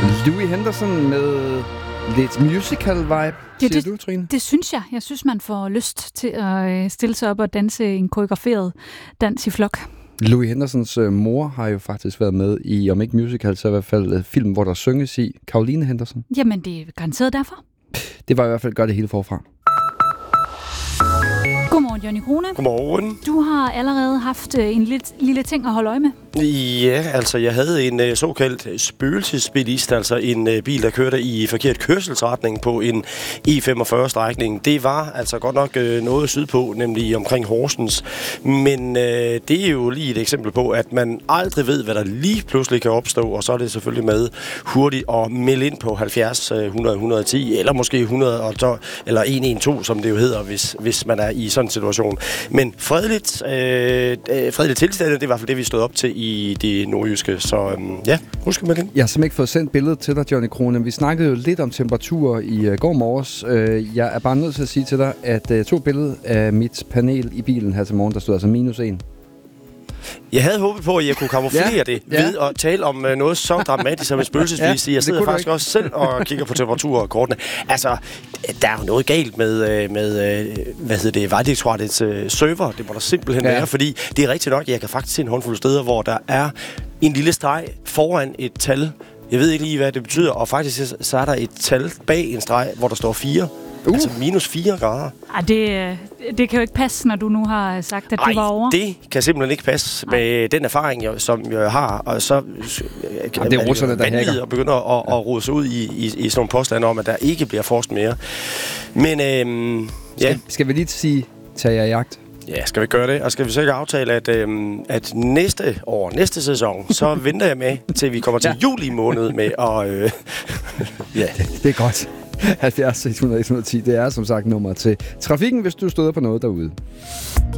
Louis Henderson med lidt musical-vibe, siger du, Trine? Det synes jeg. Jeg synes, man får lyst til at stille sig op og danse en koreograferet dans i flok. Louis Hendersons mor har jo faktisk været med i, om ikke musical, så i hvert fald film, hvor der synges i. Caroline Henderson. Jamen, det er garanteret derfor. Det var i hvert fald godt det hele forfra. Godmorgen, Johnny Krone. Godmorgen. Du har allerede haft en lille ting at holde øje med. Ja, altså jeg havde en såkaldt spøgelsesbilist, altså en bil, der kørte i forkert kørselsretning på en E45-strækning. Det var altså godt nok noget sydpå, nemlig omkring Horsens. Men det er jo lige et eksempel på, at man aldrig ved, hvad der lige pludselig kan opstå, og så er det selvfølgelig med hurtigt at melde ind på 70 100 110, eller måske 112, eller 112, som det jo hedder, hvis man er i sådan en situation. Men fredeligt tilstand, det er i hvert fald det, vi stod op til i det nordjyske. Så ja, husk med det. Jeg har simpelthen ikke fået sendt billedet til dig, Johnny Krone. Vi snakkede jo lidt om temperaturer i går morges. Jeg er bare nødt til at sige til dig, at jeg tog billedet af mit panel i bilen her til morgen, der stod altså -1. Jeg havde håbet på, at jeg kunne kamuflere det ved at tale om noget så dramatisk som et spøgelsesvis. Jeg sidder faktisk også selv og kigger på temperaturkortene. Altså, der er jo noget galt med Vejdirektoratets server. Det må der simpelthen være, fordi det er rigtigt nok. Jeg kan faktisk se en håndfuld steder, hvor der er en lille streg foran et tal. Jeg ved ikke lige, hvad det betyder, og faktisk så er der et tal bag en streg, hvor der står 4. Altså -4 grader. Det kan jo ikke passe, når du nu har sagt, at det var over. Det kan simpelthen ikke passe med den erfaring, som jeg har. Og så det er russerne, der hacker. Og begynder at rode sig ud i sådan nogle påstande om, at der ikke bliver forsket mere. Men Skal vi lige sige, tag jer i jagt? Ja, skal vi gøre det? Og skal vi så ikke aftale, at næste sæson, så venter jeg med, til vi kommer til juli måned med at... Det er godt. 70 100 110, det er som sagt nummer til trafikken, hvis du støder på noget derude.